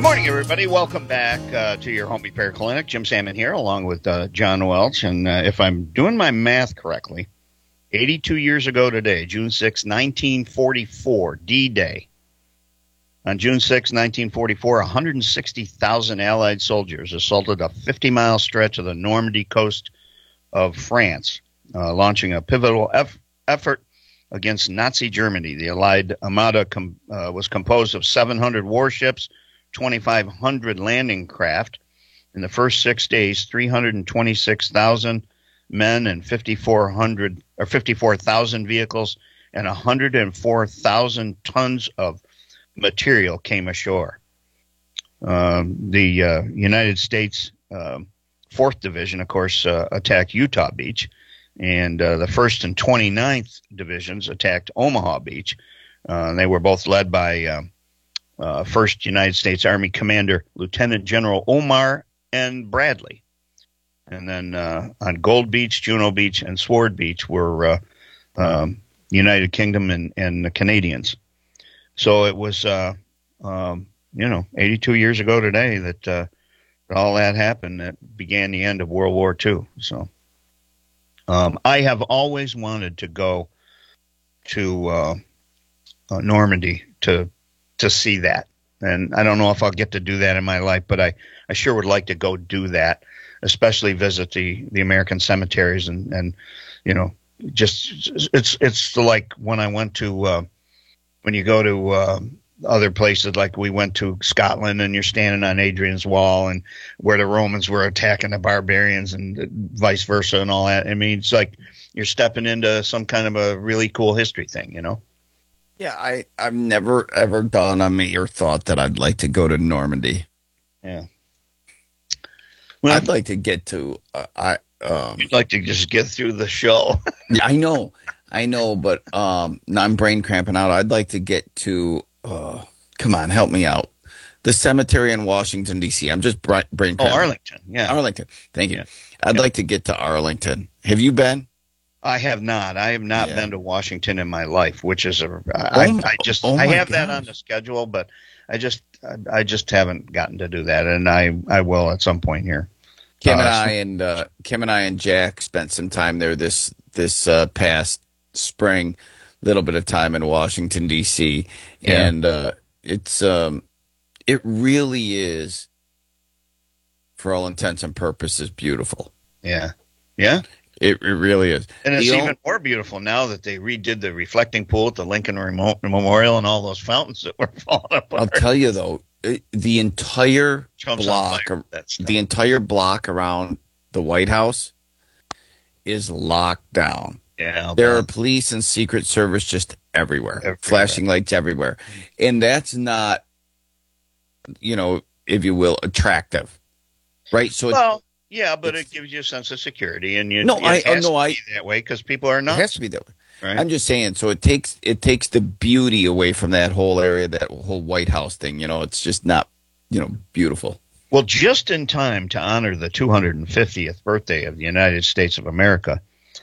Good morning, everybody. Welcome back to your home repair clinic. Jim Salmon here, along with John Welch. And if I'm doing my math correctly, 82 years ago today, June 6, 1944, D-Day. On June 6, 1944, 160,000 Allied soldiers assaulted a 50-mile stretch of the Normandy coast of France, launching a pivotal effort against Nazi Germany. The Allied Armada was composed of 700 warships, 2,500 landing craft. In the first 6 days, 326,000 men and 54,000 vehicles and 104,000 tons of material came ashore. The United States 4th Division, of course, attacked Utah Beach, and the 1st and 29th Divisions attacked Omaha Beach. They were both led by 1st United States Army Commander Lieutenant General Omar N. Bradley. And then on Gold Beach, Juno Beach, and Sword Beach were United Kingdom and the Canadians. So it was, 82 years ago today that all that happened. That began the end of World War II. So I have always wanted to go to Normandy to see that. And I don't know if I'll get to do that in my life, but I sure would like to go do that, especially visit the American cemeteries and just it's like when I went to when you go to other places, like we went to Scotland and you're standing on Hadrian's Wall and where the Romans were attacking the barbarians and vice versa and all that. I mean, it's like you're stepping into some kind of a really cool history thing, you know? Yeah, I've never ever dawned on me or thought that I'd like to go to Normandy. Yeah. Well, I'd like to get to you'd like to just get through the show. Yeah, I know, but now I'm brain cramping out. I'd like to get to come on, help me out. The cemetery in Washington D.C. I'm just brain cramping. Arlington. Yeah, Arlington. Thank you. Yeah. I'd like to get to Arlington. Have you been? I have not. I have not been to Washington in my life, which is I have that on the schedule, but I just haven't gotten to do that, and I will at some point here. Kim and I and Jack spent some time there this past spring, little bit of time in Washington D.C. and it really is, for all intents and purposes, beautiful. Yeah. Yeah. It really is. And it's even more beautiful now that they redid the reflecting pool at the Lincoln Memorial and all those fountains that were falling apart. I'll tell you, though, the entire block around the White House is locked down. Yeah, there are police and Secret Service just everywhere, flashing lights everywhere. And that's not, if you will, attractive. Right? So yeah, but it gives you a sense of security, and it has to be that way because people are not. It has to be that way. Right? I'm just saying. So it takes the beauty away from that whole area, that whole White House thing. It's just not, beautiful. Well, just in time to honor the 250th birthday of the United States of America,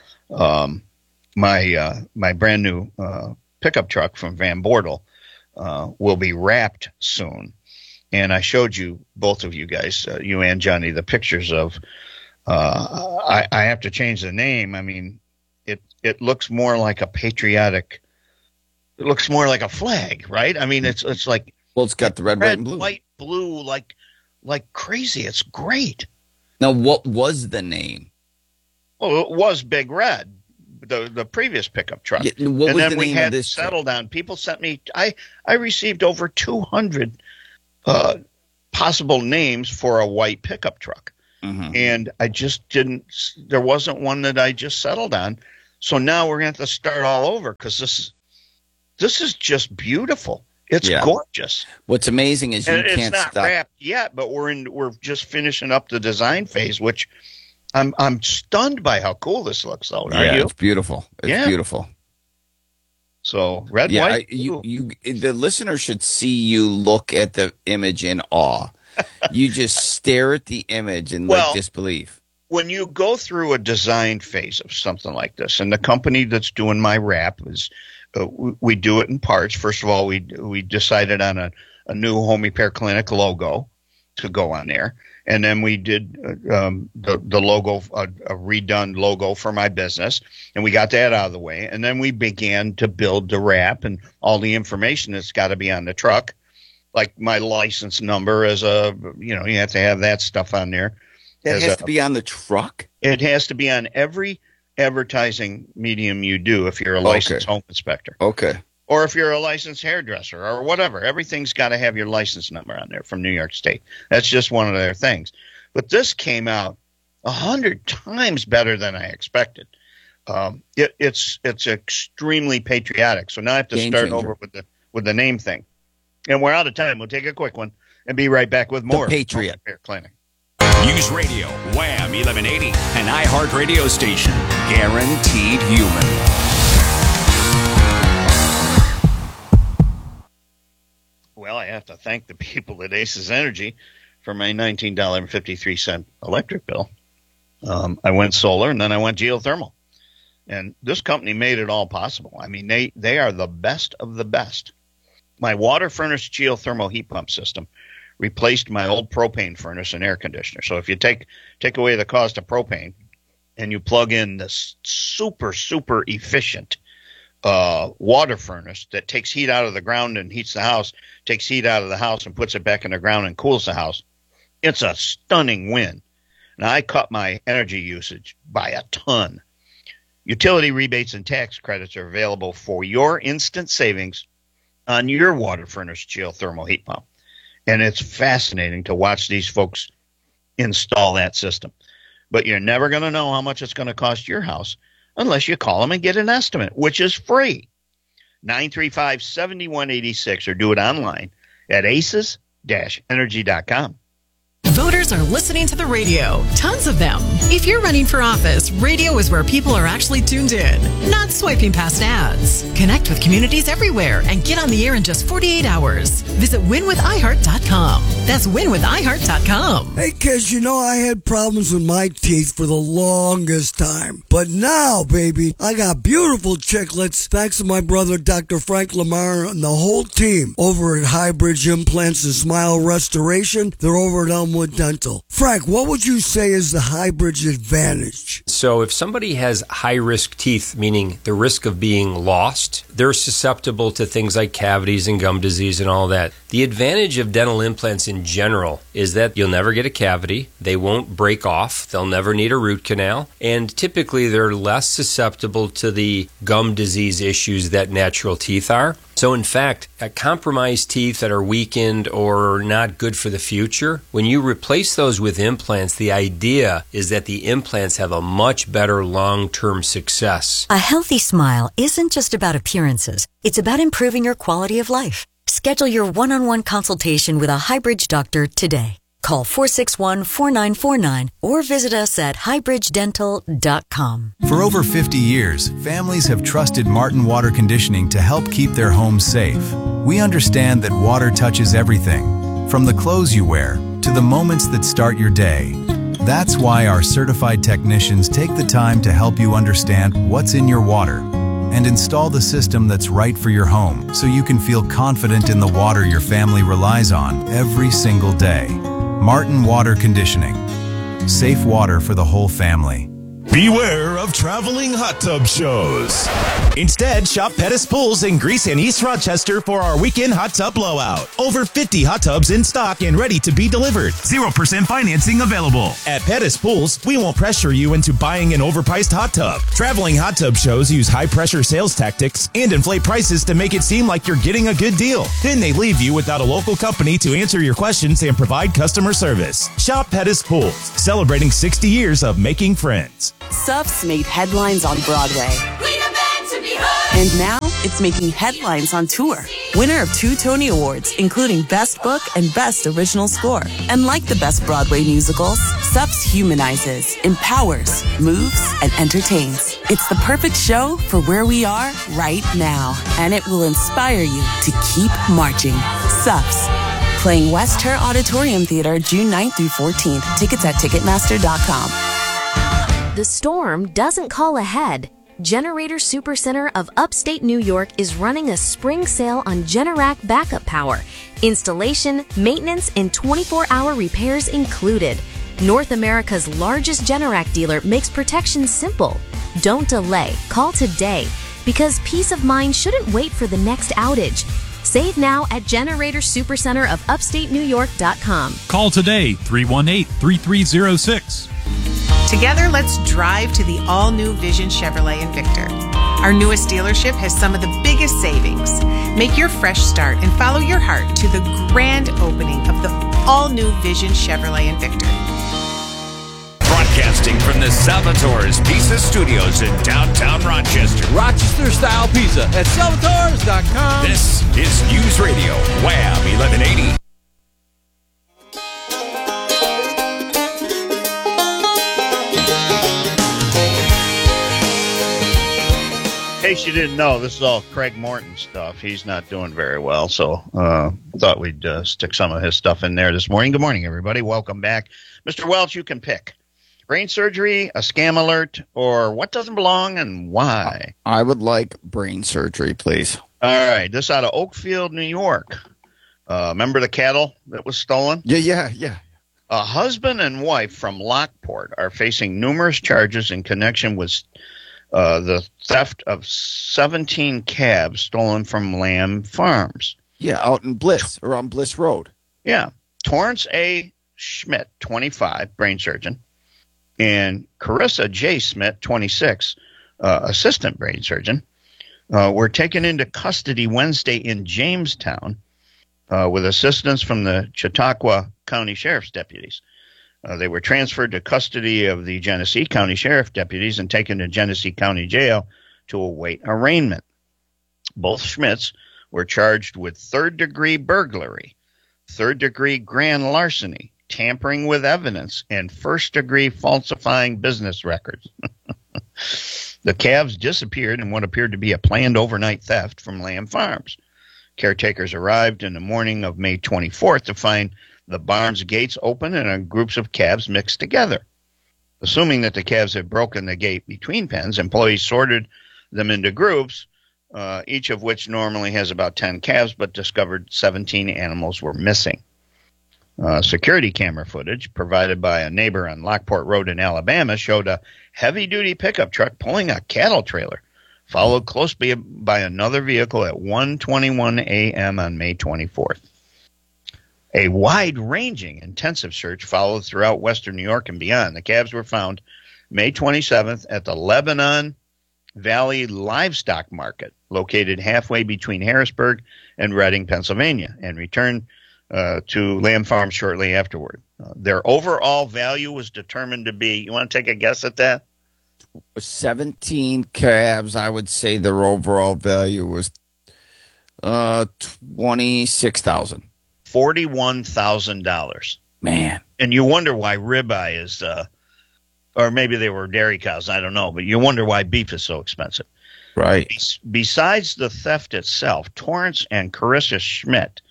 my brand new pickup truck from Van Bortle will be wrapped soon. And I showed you, both of you guys, you and Johnny, the pictures of, I have to change the name. I mean, it looks more like a patriotic, it looks more like a flag, right? I mean, it's like. Well, it's got the red, white, and blue. White, blue, like crazy. It's great. Now, what was the name? Well, it was Big Red, the previous pickup truck. Yeah, what and was then the we name had of this settled on. People sent me, I received over 200 possible names for a white pickup truck. Mm-hmm. And I just there wasn't one that I just settled on. So now we're going to have to start all over because this is just beautiful. It's gorgeous. What's amazing is it's not wrapped yet, but we're just finishing up the design phase, which I'm stunned by how cool this looks, though. Are you? It's beautiful. It's beautiful. So red, white, the listener should see you look at the image in awe. You just stare at the image in disbelief. When you go through a design phase of something like this, and the company that's doing my wrap is, we do it in parts. First of all, we decided on a a new home repair clinic logo to go on there. And then we did the logo, a redone logo for my business, and we got that out of the way. And then we began to build the wrap and all the information that's got to be on the truck, like my license number you have to have that stuff on there. It has to be on the truck? It has to be on every advertising medium you do if you're a licensed home inspector. Okay. Or if you're a licensed hairdresser or whatever. Everything's got to have your license number on there from New York State. That's just one of their things. But this came out 100 times better than I expected. It's extremely patriotic. So now I have to start over with the name thing. And we're out of time. We'll take a quick one and be right back with more. The Patriot Home Repair Clinic. News Radio, Wham 1180, an iHeart radio station. Guaranteed human. Well, I have to thank the people at Aces Energy for my $19.53 electric bill. I went solar, and then I went geothermal. And this company made it all possible. I mean, they are the best of the best. My water furnace geothermal heat pump system replaced my old propane furnace and air conditioner. So if you take away the cost of propane and you plug in this super, super efficient water furnace that takes heat out of the ground and heats the house, takes heat out of the house and puts it back in the ground and cools the house, it's a stunning win. Now, I cut my energy usage by a ton. Utility rebates and tax credits are available for your instant savings on your water furnace geothermal heat pump. And it's fascinating to watch these folks install that system. But you're never going to know how much it's going to cost your house unless you call them and get an estimate, which is free. 935-7186, or do it online at aces-energy.com. Voters are listening to the radio. Tons of them. If you're running for office, radio is where people are actually tuned in, not swiping past ads. Connect with communities everywhere and get on the air in just 48 hours. Visit winwithiheart.com. That's winwithiheart.com. Hey, kids, I had problems with my teeth for the longest time. But now, baby, I got beautiful chiclets thanks to my brother, Dr. Frank Lamar, and the whole team over at Highbridge Implants and Smile Restoration. They're over at Elmwood Dental. Frank, what would you say is the Highbridge advantage? So if somebody has high-risk teeth, meaning the risk of being lost, they're susceptible to things like cavities and gum disease and all that. The advantage of dental implants in general is that you'll never get a cavity, they won't break off, they'll never need a root canal, and typically they're less susceptible to the gum disease issues that natural teeth are. So in fact, compromised teeth that are weakened or not good for the future, when you replace those with implants, the idea is that the implants have a much better long-term success. A healthy smile isn't just about appearances. It's about improving your quality of life. Schedule your one-on-one consultation with a Highbridge doctor today. Call 461-4949 or visit us at highbridgedental.com. For over 50 years, families have trusted Martin Water Conditioning to help keep their homes safe. We understand that water touches everything, from the clothes you wear to the moments that start your day. That's why our certified technicians take the time to help you understand what's in your water and install the system that's right for your home so you can feel confident in the water your family relies on every single day. Martin Water Conditioning. Safe water for the whole family. Beware of traveling hot tub shows. Instead, shop Pettis Pools in Greece and East Rochester for our weekend hot tub blowout. Over 50 hot tubs in stock and ready to be delivered. 0% financing available. At Pettis Pools, we won't pressure you into buying an overpriced hot tub. Traveling hot tub shows use high-pressure sales tactics and inflate prices to make it seem like you're getting a good deal. Then they leave you without a local company to answer your questions and provide customer service. Shop Pettis Pools, celebrating 60 years of making friends. Suffs made headlines on Broadway. And now it's making headlines on tour. Winner of 2 Tony Awards, including Best Book and Best Original Score. And like the best Broadway musicals, Suffs humanizes, empowers, moves, and entertains. It's the perfect show for where we are right now. And it will inspire you to keep marching. Suffs. Playing West Her Auditorium Theater June 9th through 14th. Tickets at Ticketmaster.com. The storm doesn't call ahead. Generator Supercenter of upstate New York is running a spring sale on Generac backup power. Installation, maintenance, and 24-hour repairs included. North America's largest Generac dealer makes protection simple. Don't delay. Call today, because peace of mind shouldn't wait for the next outage. Save now at Generator Supercenter of upstatenewyork.com. Call today, 318-3306. Together, let's drive to the all-new Vision Chevrolet Invictor. Our newest dealership has some of the biggest savings. Make your fresh start and follow your heart to the grand opening of the all-new Vision Chevrolet Invictor. Broadcasting from the Salvatore's Pizza Studios in downtown Rochester. Rochester-style pizza at salvatores.com. This is News Radio, Wham 1180. In case you didn't know, this is all Craig Morton stuff. He's not doing very well, so thought we'd stick some of his stuff in there this morning. Good morning, everybody. Welcome back. Mr. Welch, you can pick brain surgery, a scam alert, or what doesn't belong and why. I would like brain surgery, please. All right. This out of Oakfield, New York. Remember the cattle that was stolen? Yeah. A husband and wife from Lockport are facing numerous charges in connection with the theft of 17 calves stolen from Lamb Farms. Yeah, out in Bliss, or on Bliss Road. Yeah. Torrance A. Schmidt, 25, brain surgeon, and Carissa J. Schmidt, 26, assistant brain surgeon, were taken into custody Wednesday in Jamestown with assistance from the Chautauqua County Sheriff's deputies. They were transferred to custody of the Genesee County Sheriff deputies and taken to Genesee County Jail to await arraignment. Both Schmidts were charged with third-degree burglary, third-degree grand larceny, tampering with evidence, and first-degree falsifying business records. The calves disappeared in what appeared to be a planned overnight theft from Lamb Farms. Caretakers arrived in the morning of May 24th to find the barn's gates open and groups of calves mixed together. Assuming that the calves had broken the gate between pens, employees sorted them into groups, each of which normally has about 10 calves, but discovered 17 animals were missing. Security camera footage provided by a neighbor on Lockport Road in Alabama showed a heavy-duty pickup truck pulling a cattle trailer, followed closely by another vehicle at 1:21 a.m. on May 24th. A wide-ranging intensive search followed throughout western New York and beyond. The calves were found May 27th at the Lebanon Valley Livestock Market, located halfway between Harrisburg and Reading, Pennsylvania, and returned to Lamb Farm shortly afterward. Their overall value was determined to be, you want to take a guess at that? 17 calves, I would say their overall value was $26,000. $41,000. Man. And you wonder why ribeye is, or maybe they were dairy cows, I don't know, but you wonder why beef is so expensive. Right. Besides the theft itself, Torrance and Carissa Schmidt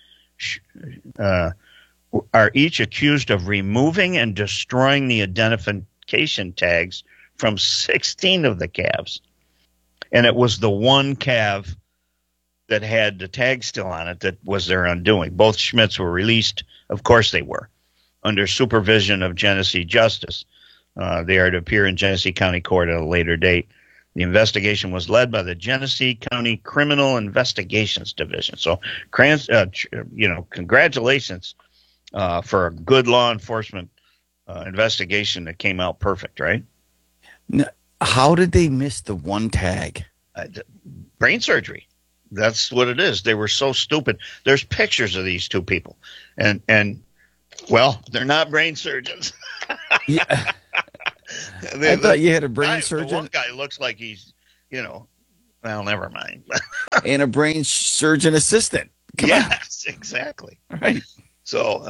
are each accused of removing and destroying the identification tags from 16 of the calves. And it was the one calf that had the tag still on it that was their undoing. Both Schmidts were released, of course they were, under supervision of Genesee Justice. They are to appear in Genesee County Court at a later date. The investigation was led by the Genesee County Criminal Investigations Division. So, congratulations for a good law enforcement investigation that came out perfect, right? Now, how did they miss the one tag? Brain surgery. That's what it is. They were so stupid. There's pictures of these two people, and well, they're not brain surgeons. Yeah. I thought you had a brain surgeon. The one guy looks like he's, well, never mind. And a brain surgeon assistant. Yes, exactly. Right. So,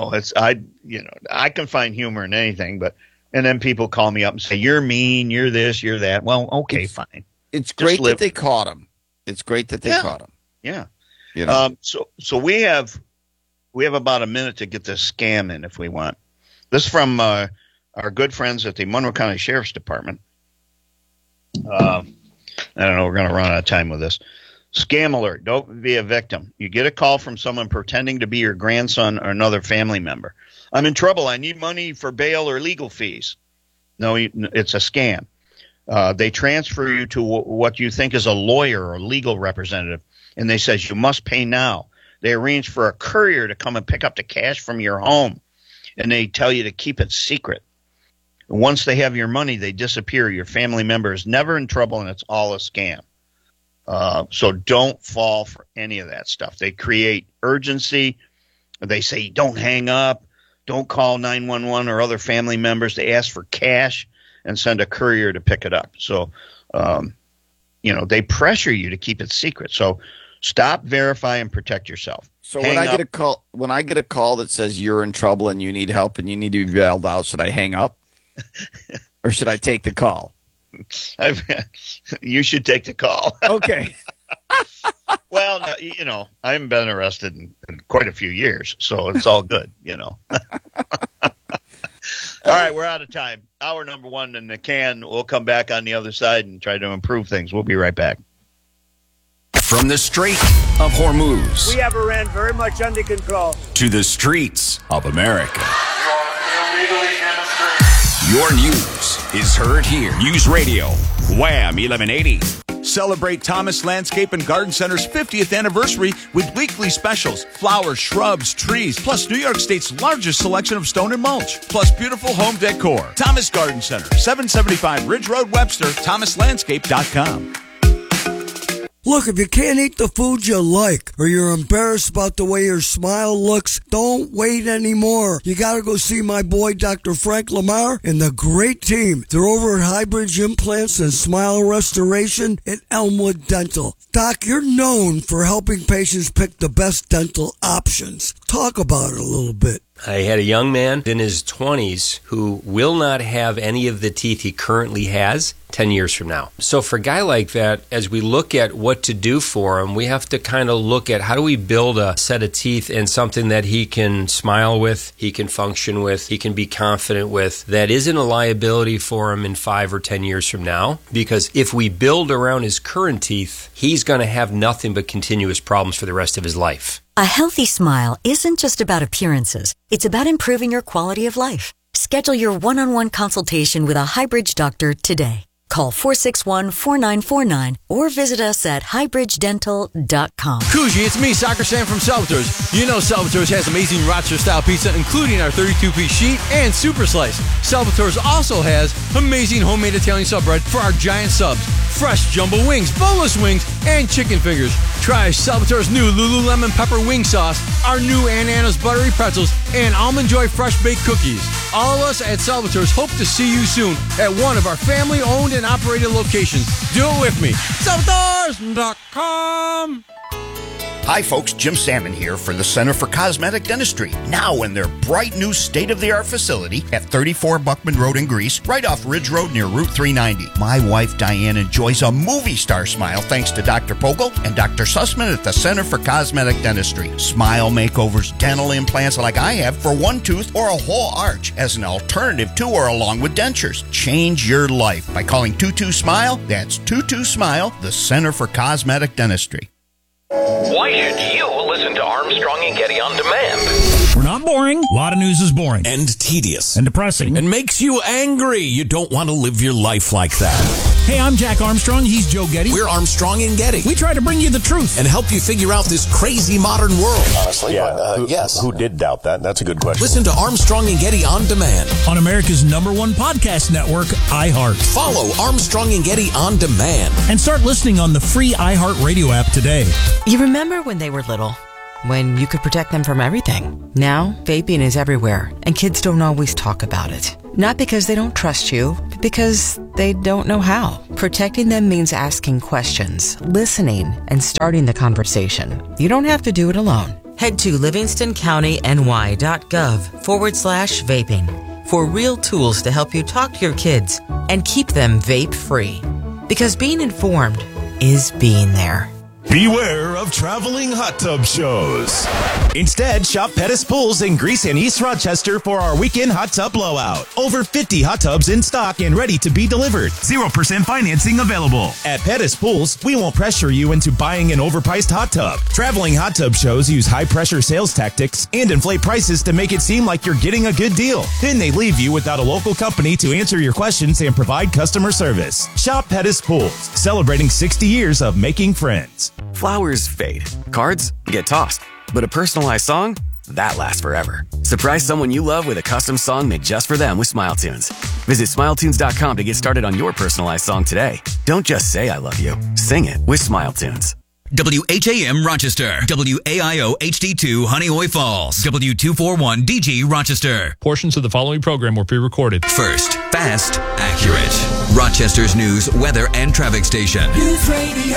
I can find humor in anything, and then people call me up and say, you're mean, you're this, you're that. Well, okay, fine. It's great that they caught him. It's great that they caught him. Yeah. So we have about a minute to get this scam in if we want. This is from our good friends at the Monroe County Sheriff's Department. I don't know, we're going to run out of time with this. Scam alert. Don't be a victim. You get a call from someone pretending to be your grandson or another family member. I'm in trouble. I need money for bail or legal fees. No, it's a scam. They transfer you to what you think is a lawyer or legal representative, and they says you must pay now. They arrange for a courier to come and pick up the cash from your home, and they tell you to keep it secret. Once they have your money, they disappear. Your family member is never in trouble, and it's all a scam. So don't fall for any of that stuff. They create urgency. They say don't hang up, don't call 911 or other family members. They ask for cash and send a courier to pick it up. So, they pressure you to keep it secret. So stop, verify, and protect yourself. So when I get a call that says you're in trouble and you need help and you need to be bailed out, should I hang up or should I take the call? You should take the call. Okay. Well, I haven't been arrested in quite a few years, so it's all good, All right, we're out of time. Hour number 1 in the can. We'll come back on the other side and try to improve things. We'll be right back. From the Strait of Hormuz. We have Iran very much under control. To the streets of America. Your news is heard here. News Radio, Wham 1180. Celebrate Thomas Landscape and Garden Center's 50th anniversary with weekly specials, flowers, shrubs, trees, plus New York State's largest selection of stone and mulch, plus beautiful home decor. Thomas Garden Center, 775 Ridge Road, Webster, thomaslandscape.com. Look, if you can't eat the food you like or you're embarrassed about the way your smile looks, don't wait anymore. You got to go see my boy, Dr. Frank Lamar, and the great team. They're over at Highbridge Implants and Smile Restoration at Elmwood Dental. Doc, you're known for helping patients pick the best dental options. Talk about it a little bit. I had a young man in his 20s who will not have any of the teeth he currently has 10 years from now. So for a guy like that, as we look at what to do for him, we have to kind of look at how do we build a set of teeth and something that he can smile with, he can function with, he can be confident with, that isn't a liability for him in 5 or 10 years from now. Because if we build around his current teeth, he's going to have nothing but continuous problems for the rest of his life. A healthy smile isn't just about appearances. It's about improving your quality of life. Schedule your one-on-one consultation with a Highbridge doctor today. Call 461-4949 or visit us at highbridgedental.com. Kuji, it's me, Soccer Sam from Salvatore's. You know Salvatore's has amazing Rochester-style pizza, including our 32-piece sheet and super slice. Salvatore's also has amazing homemade Italian sub bread for our giant subs, fresh jumbo wings, boneless wings, and chicken fingers. Try Salvatore's new Lululemon pepper wing sauce, our new Anna's buttery pretzels, and Almond Joy fresh baked cookies. All of us at Salvatore's hope to see you soon at one of our family-owned and operated locations. Do it with me. Salvatores.com. Hi folks, Jim Salmon here for the Center for Cosmetic Dentistry. Now in their bright new state-of-the-art facility at 34 Buckman Road in Greece, right off Ridge Road near Route 390. My wife Diane enjoys a movie star smile thanks to Dr. Pogel and Dr. Sussman at the Center for Cosmetic Dentistry. Smile makeovers, dental implants like I have for one tooth or a whole arch as an alternative to or along with dentures. Change your life by calling 22-SMILE. That's 22-SMILE, the Center for Cosmetic Dentistry. Why should you listen to Armstrong and Getty on demand? We're not boring. A lot of news is boring. And tedious. And depressing. And makes you angry. You don't want to live your life like that. Hey, I'm Jack Armstrong. He's Joe Getty. We're Armstrong and Getty. We try to bring you the truth. And help you figure out this crazy modern world. Honestly, yeah. Yes. Who did doubt that? That's a good question. Listen to Armstrong and Getty on demand. On America's #1 podcast network, iHeart. Follow Armstrong and Getty on demand. And start listening on the free iHeart Radio app today. You remember when they were little? When you could protect them from everything. Now, vaping is everywhere, and kids don't always talk about it. Not because they don't trust you, but because they don't know how. Protecting them means asking questions, listening, and starting the conversation. You don't have to do it alone. Head to livingstoncountyny.gov/vaping for real tools to help you talk to your kids and keep them vape-free. Because being informed is being there. Beware of traveling hot tub shows. Instead, shop Pettis Pools in Greece and East Rochester for our weekend hot tub blowout. Over 50 hot tubs in stock and ready to be delivered. 0% financing available. At Pettis Pools, we won't pressure you into buying an overpriced hot tub. Traveling hot tub shows use high-pressure sales tactics and inflate prices to make it seem like you're getting a good deal. Then they leave you without a local company to answer your questions and provide customer service. Shop Pettis Pools, celebrating 60 years of making friends. Flowers fade. Cards get tossed. But a personalized song? That lasts forever. Surprise someone you love with a custom song made just for them with SmileTunes. Visit SmileTunes.com to get started on your personalized song today. Don't just say I love you. Sing it with SmileTunes. WHAM Rochester, WAIO HD2 Honeoye Falls, W241 DG Rochester. Portions of the following program were pre-recorded. First, fast, accurate. Rochester's news, weather, and traffic station. News Radio.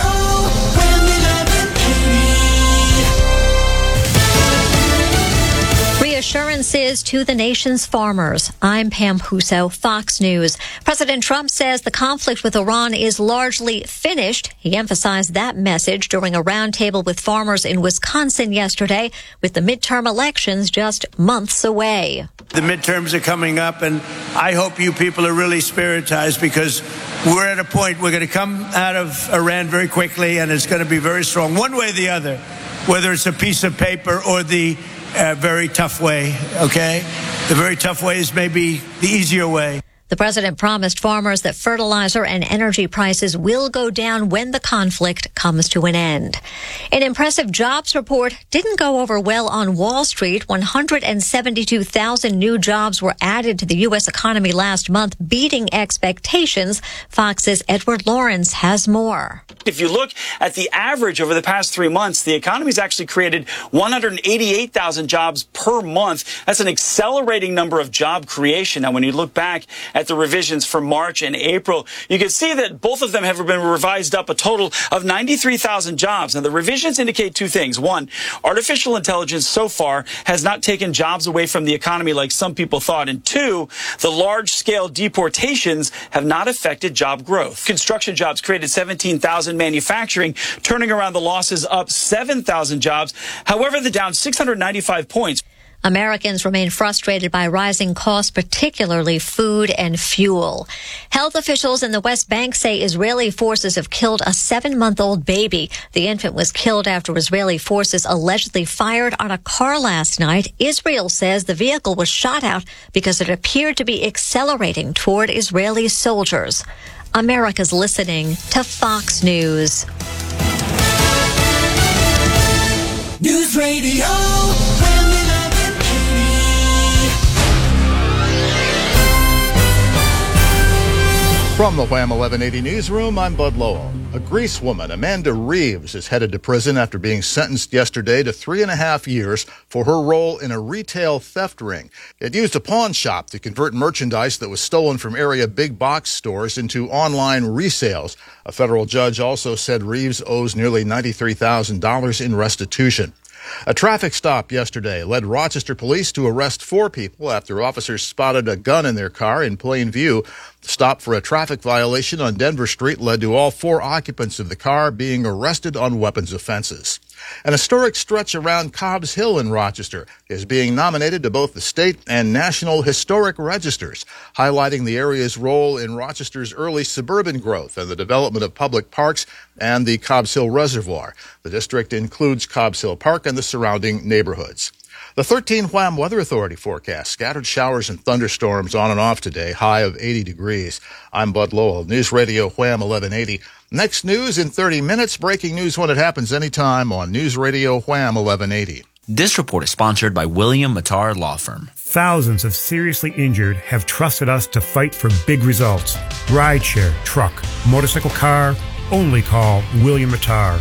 Reassurances to the nation's farmers. I'm Pam Huso, Fox News. President Trump says the conflict with Iran is largely finished. He emphasized that message during a roundtable with farmers in Wisconsin yesterday, with the midterm elections just months away. The midterms are coming up, and I hope you people are really spiritized, because we're at a point we're going to come out of Iran very quickly, and it's going to be very strong, one way or the other, whether it's a piece of paper or the very tough way, okay? The very tough way is maybe the easier way. The president promised farmers that fertilizer and energy prices will go down when the conflict comes to an end. An impressive jobs report didn't go over well on Wall Street. 172,000 new jobs were added to the U.S. economy last month, beating expectations. Fox's Edward Lawrence has more. If you look at the average over the past 3 months, the economy's actually created 188,000 jobs per month. That's an accelerating number of job creation. Now, when you look back at the revisions for March and April, you can see that both of them have been revised up a total of 93,000 jobs. Now, the revisions indicate two things. One, artificial intelligence so far has not taken jobs away from the economy like some people thought. And two, the large-scale deportations have not affected job growth. Construction jobs created 17,000, manufacturing turning around the losses up 7,000 jobs. However, they're down 695 points. Americans remain frustrated by rising costs, particularly food and fuel. Health officials in the West Bank say Israeli forces have killed a 7-month-old baby. The infant was killed after Israeli forces allegedly fired on a car last night. Israel says the vehicle was shot out because it appeared to be accelerating toward Israeli soldiers. America's listening to Fox News. News Radio. From the Wham 1180 newsroom, I'm Bud Lowell. A Greece woman, Amanda Reeves, is headed to prison after being sentenced yesterday to 3.5 years for her role in a retail theft ring. It used a pawn shop to convert merchandise that was stolen from area big box stores into online resales. A federal judge also said Reeves owes nearly $93,000 in restitution. A traffic stop yesterday led Rochester police to arrest 4 people after officers spotted a gun in their car in plain view. The stop for a traffic violation on Denver Street led to all 4 occupants of the car being arrested on weapons offenses. An historic stretch around Cobbs Hill in Rochester is being nominated to both the state and national historic registers, highlighting the area's role in Rochester's early suburban growth and the development of public parks and the Cobbs Hill Reservoir. The district includes Cobbs Hill Park and the surrounding neighborhoods. The 13 Wham Weather Authority forecast scattered showers and thunderstorms on and off today, high of 80 degrees. I'm Bud Lowell, News Radio Wham 1180. Next news in 30 minutes, breaking news when it happens anytime on News Radio Wham 1180. This report is sponsored by William Mattar Law Firm. Thousands of seriously injured have trusted us to fight for big results. Rideshare, truck, motorcycle, car. Only call William Mattar.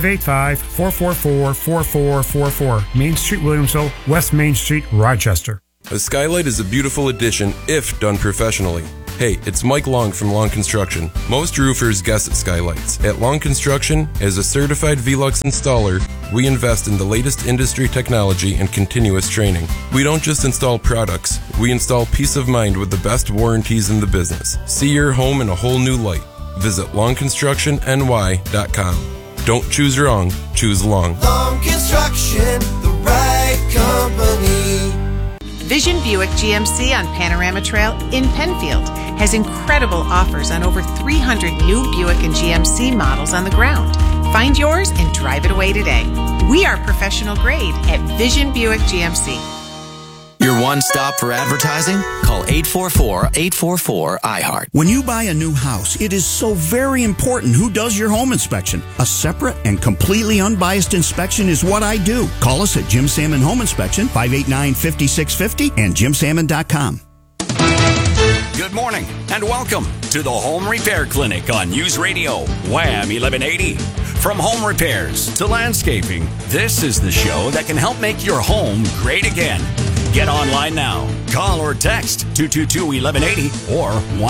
585-444-4444. Main Street, Williamsville, West Main Street, Rochester. A skylight is a beautiful addition if done professionally. Hey, it's Mike Long from Long Construction. Most roofers guess at skylights. At Long Construction, as a certified Velux installer, we invest in the latest industry technology and continuous training. We don't just install products, we install peace of mind with the best warranties in the business. See your home in a whole new light. Visit longconstructionny.com. Don't choose wrong, choose long. Long Construction, the right company. Vision Buick GMC on Panorama Trail in Penfield has incredible offers on over 300 new Buick and GMC models on the ground. Find yours and drive it away today. We are professional grade at Vision Buick GMC. Your one stop for advertising? Call 844-844-iHeart. When you buy a new house, it is so very important who does your home inspection. A separate and completely unbiased inspection is what I do. Call us at Jim Salmon Home Inspection, 589-5650 and jimsalmon.com. Good morning and welcome to the Home Repair Clinic on News Radio, Wham 1180. From home repairs to landscaping, this is the show that can help make your home great again. Get online now. Call or text 222-1180 or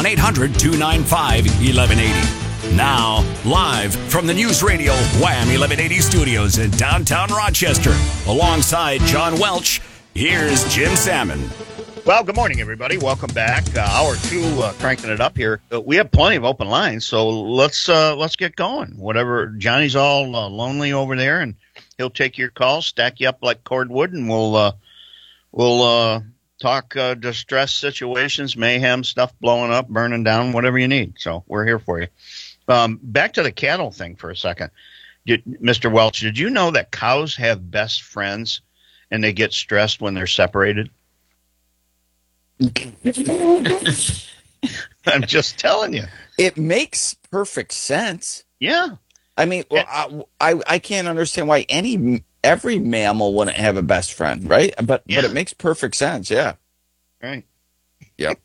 1-800-295-1180. Now, live from the News Radio Wham 1180 studios in downtown Rochester, alongside John Welch, here's Jim Salmon. Well, good morning, everybody. Welcome back. Hour 2, cranking it up here. We have plenty of open lines, so let's get going. Whatever, Johnny's all lonely over there, and he'll take your calls, stack you up like cordwood, and we'll talk distress situations, mayhem, stuff blowing up, burning down, whatever you need. So we're here for you. Back to the cattle thing for a second. Mr. Welch, did you know that cows have best friends and they get stressed when they're separated? I'm just telling you. It makes perfect sense. Yeah. I mean, I can't understand why every mammal wouldn't have a best friend, right? But it makes perfect sense, yeah. Right. Yep.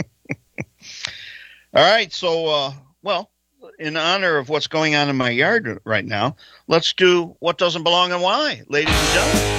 All right, so, in honor of what's going on in my yard right now, let's do What Doesn't Belong and Why, ladies and gentlemen.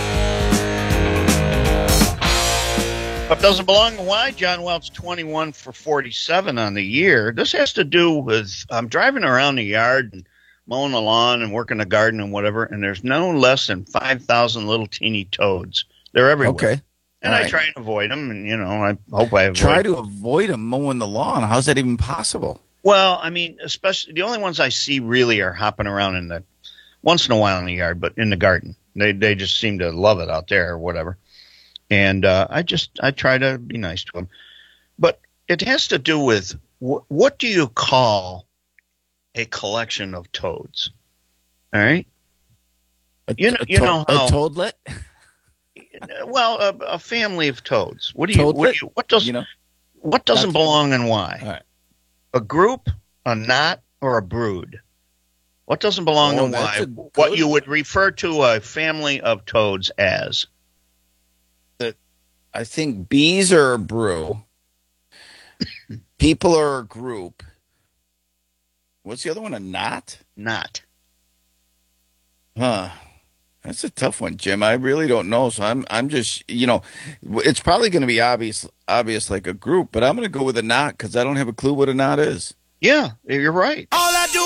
What Doesn't Belong and Why? John Welch, 21 for 47 on the year. This has to do with, I'm driving around the yard and mowing the lawn and working the garden and whatever, and there's no less than 5,000 little teeny toads. They're everywhere. Okay. And I try and avoid them, and, I hope I avoid Try to avoid them mowing the lawn. How's that even possible? Well, I mean, especially, the only ones I see really are hopping around once in a while in the yard, but in the garden. They just seem to love it out there or whatever. And I try to be nice to them. But it has to do with, what do you call a collection of toads? All right? A toadlet? Well, a family of toads. What doesn't belong and why? All right. A group, a knot, or a brood? What doesn't belong and why? What you would refer to a family of toads as? I think bees are a brew. People are a group. What's the other one? A knot? Knot. Huh. That's a tough one, Jim. I really don't know. So I'm just, it's probably going to be obvious like a group, but I'm going to go with a knot because I don't have a clue what a knot is. Yeah, you're right. All